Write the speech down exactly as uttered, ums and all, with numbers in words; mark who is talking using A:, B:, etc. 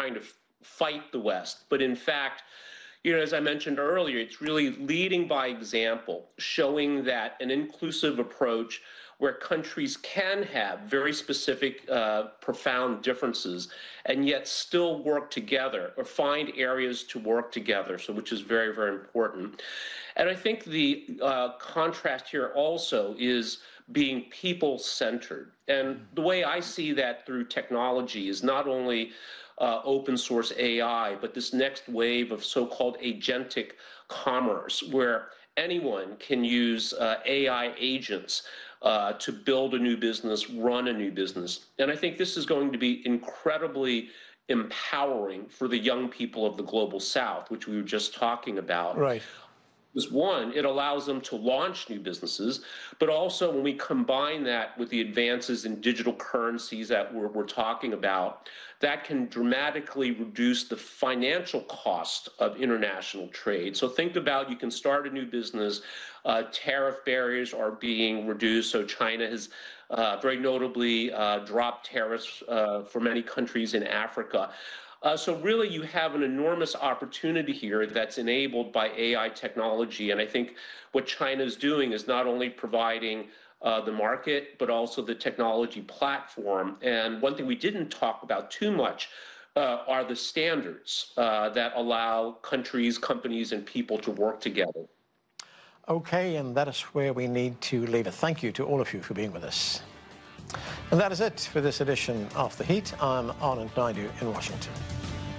A: trying to fight the West. But in fact, you know, as I mentioned earlier, it's really leading by example, showing that an inclusive approach where countries can have very specific, uh, profound differences and yet still work together or find areas to work together, so which is very, very important. And I think the uh, contrast here also is being people-centered. And the way I see that through technology is not only uh, open source A I, but this next wave of so-called agentic commerce, where anyone can use uh, A I agents uh, to build a new business, run a new business. And I think this is going to be incredibly empowering for the young people of the Global South, which we were just talking about.
B: Right.
A: Is one, it allows them to launch new businesses, but also when we combine that with the advances in digital currencies that we're, we're talking about, that can dramatically reduce the financial cost of international trade. So think about, you can start a new business, uh, tariff barriers are being reduced, so China has uh, very notably uh, dropped tariffs uh, for many countries in Africa. Uh, so really, you have an enormous opportunity here that's enabled by A I technology. And I think what China is doing is not only providing uh, the market, but also the technology platform. And one thing we didn't talk about too much uh, are the standards uh, that allow countries, companies, and people to work together.
B: Okay, and that is where we need to leave it. Thank you to all of you for being with us. And that is it for this edition of The Heat. I'm Anand Naidu in Washington.